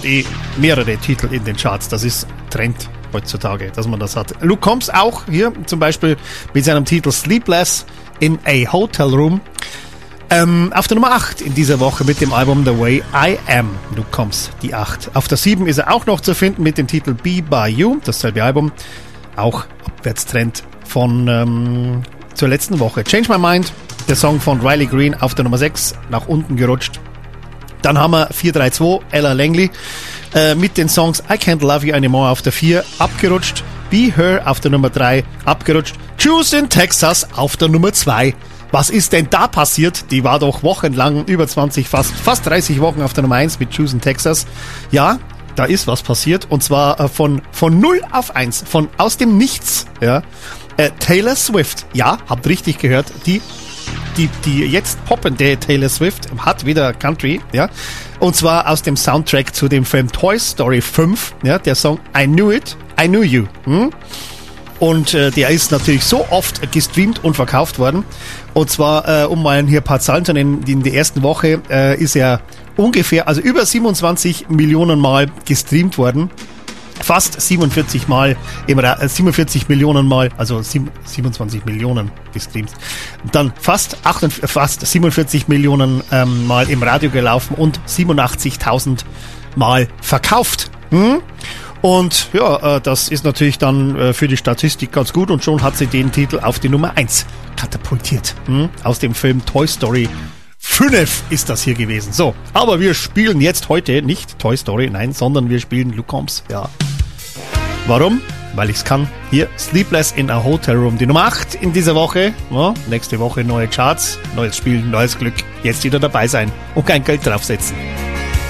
mehrere Titel in den Charts. Das ist Trend heutzutage, dass man das hat. Luke Combs auch hier zum Beispiel mit seinem Titel Sleepless in a Hotel Room. Auf der Nummer 8 in dieser Woche mit dem Album The Way I Am. Luke Combs, die 8. Auf der 7 ist er auch noch zu finden mit dem Titel Be By You, dasselbe Album. Auch Abwärtstrend von zur letzten Woche. Change My Mind, der Song von Riley Green auf der Nummer 6, nach unten gerutscht. Dann haben wir 432, Ella Langley, mit den Songs I Can't Love You Anymore auf der 4, abgerutscht. Be Her auf der Nummer 3, abgerutscht. Choose in Texas auf der Nummer 2. Was ist denn da passiert? Die war doch wochenlang, über 20, fast 30 Wochen auf der Nummer 1 mit Choose in Texas. Ja, da ist was passiert. Und zwar von 0 auf 1, aus dem Nichts. Ja. Taylor Swift, ja, habt richtig gehört, die jetzt poppende Taylor Swift hat wieder Country, ja, und zwar aus dem Soundtrack zu dem Film Toy Story 5, ja, der Song I Knew It, I Knew You, und der ist natürlich so oft gestreamt und verkauft worden, und zwar, um mal hier ein paar Zahlen zu nennen, in der ersten Woche ist er ungefähr, also über 27 Millionen Mal gestreamt worden. Fast 47 Millionen Mal, also 27 Millionen gestreamt. Dann fast 47 Millionen Mal im Radio gelaufen und 87.000 Mal verkauft. Und ja, das ist natürlich dann für die Statistik ganz gut und schon hat sie den Titel auf die Nummer 1 katapultiert. Aus dem Film Toy Story 5 ist das hier gewesen. So, aber wir spielen jetzt heute nicht Toy Story, nein, sondern wir spielen Luke Combs, ja. Warum? Weil ich's kann. Hier, Sleepless in a Hotel Room, die Nummer 8 in dieser Woche. Ja, nächste Woche neue Charts, neues Spiel, neues Glück. Jetzt wieder dabei sein und kein Geld draufsetzen.